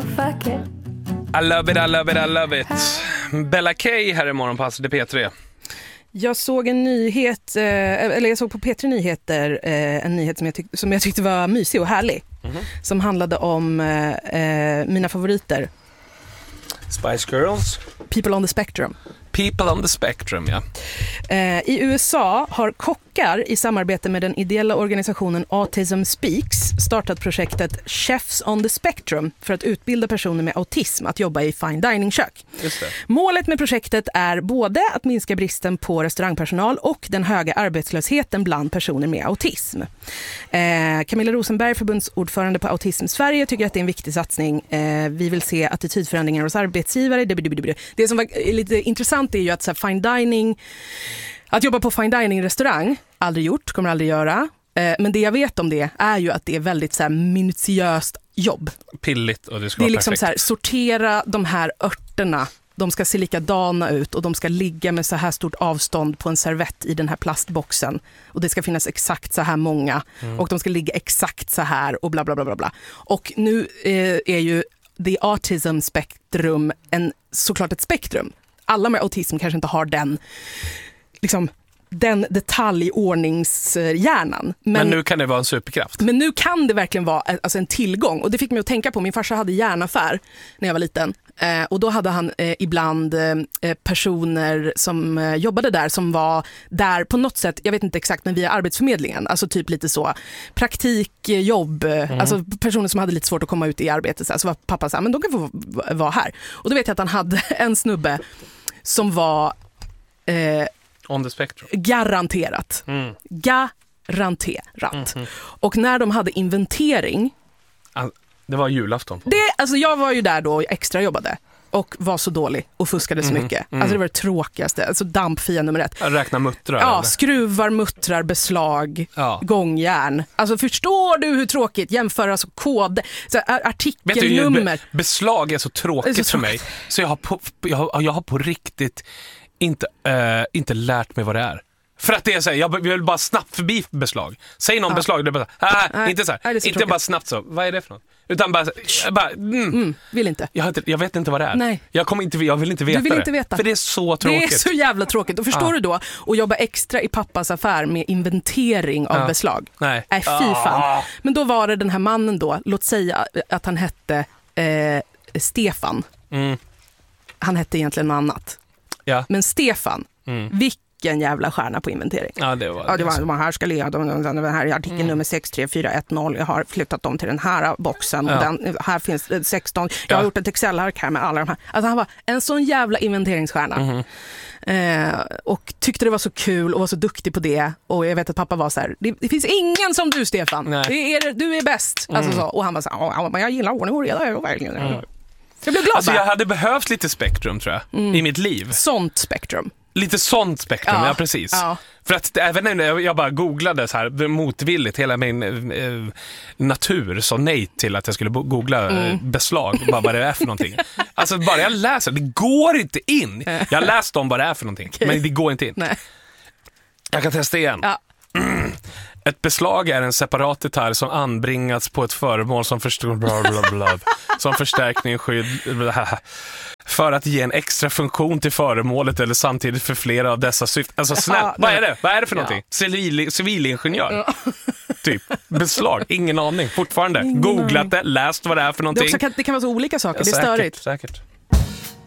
fuck it. I love it, I love it, I love it. Bella K här i Morgonpasset i P3. Jag såg en nyhet, eller jag såg på P3 Nyheter en nyhet som jag tyckte var mysig och härlig. Som handlade om mina favoriter. Spice Girls. People on the Spectrum. People on the Spectrum, ja. I USA har kockar i samarbete med den ideella organisationen Autism Speaks startat projektet Chefs on the Spectrum för att utbilda personer med autism att jobba i fine dining-kök. Just det. Målet med projektet är både att minska bristen på restaurangpersonal och den höga arbetslösheten bland personer med autism. Camilla Rosenberg, förbundsordförande på Autism Sverige, tycker att det är en viktig satsning. Vi vill se attitydförändringar hos arbetsgivare. Det som var lite intressant är ju att så här, fine dining, att jobba på fine dining restaurang, aldrig gjort, kommer aldrig göra. Men det jag vet om det är ju att det är väldigt så här minutiöst jobb. Pilligt och det ska det är vara liksom perfekt. så här, sortera de här örterna. De ska se likadana ut och de ska ligga med så här stort avstånd på en servett i den här plastboxen. Och det ska finnas exakt så här många. Och de ska ligga exakt så här och bla bla bla bla bla. Och nu är ju the autism spektrum såklart ett spektrum. Alla med autism kanske inte har den detaljordningshjärnan. Men nu kan det vara en superkraft. Men nu kan det verkligen vara alltså en tillgång. Och det fick mig att tänka på, min farsa hade järnaffär när jag var liten. Och då hade han ibland personer som jobbade där som var där på något sätt, jag vet inte exakt, men via Arbetsförmedlingen. Alltså typ lite så praktikjobb. Alltså personer som hade lite svårt att komma ut i arbete. Så var pappa så här, men de kan få vara här. Och då vet jag att han hade en snubbe som var... On the spectrum. Garanterat. Garanterat. Och när de hade inventering... Det var julafton. Alltså jag var ju där då och extra jobbade. Och var så dålig och fuskade så mycket. Alltså det var det tråkigaste. Alltså dampfia nummer 1. Räkna muttrar. Ja, eller? skruvar, muttrar, beslag, gångjärn. Alltså förstår du hur tråkigt? Jämföra alltså kod, så artikelnummer. Beslag är så tråkigt för mig. Så jag har på riktigt inte lärt mig vad det är. För att det är så här, jag vill bara snabbt förbi beslag. Säg någon beslag, det är bara inte så här. Inte tråkigt. Bara snabbt så. Vad är det för något? Utan bara vill inte. Jag vet inte vad det är. Nej. Jag vill inte veta. Du vill inte veta. För det är så tråkigt. Det är så jävla tråkigt. Och förstår du då och jobba extra i pappas affär med inventering av beslag. Nej. Fy fan. Men då var det den här mannen då, låt säga att han hette Stefan. Han hette egentligen något annat. Ja. Men Stefan, vilken jävla stjärna på inventering. Ja, det var de här ska ligga, den här artikeln nummer 63410, jag har flyttat dem till den här boxen och här finns 16, jag har gjort ett Excel-ark här med alla de här. Alltså han var en sån jävla inventeringsstjärna. Och tyckte det var så kul och var så duktig på det. Och jag vet att pappa var så här, det finns ingen som du, Stefan. Du är bäst. Alltså så. Och han var så här, men jag gillar ordning och reda. Jag blev glad. Alltså jag hade behövt lite spektrum tror jag i mitt liv. Sånt spektrum. Lite sånt spektrum, ja precis. Ja. För att även när jag bara googlade så här motvilligt, hela min natur sa nej till att jag skulle googla beslag, bara vad det är för någonting. Alltså bara jag läser, det går inte in. Jag har läst om vad det är för någonting, men det går inte in. Nej. Jag kan testa igen. Ja. Ett beslag är en separat detalj som anbringats på ett föremål som som förstärkning, skydd för att ge en extra funktion till föremålet eller samtidigt för flera av dessa syften. Alltså vad är det? Vad är det för någonting? Civilingenjör. Typ. Beslag. Ingen aning. Fortfarande. Googlat det, läst vad det är för någonting. Det kan vara så olika saker. Det är störigt. Säkert.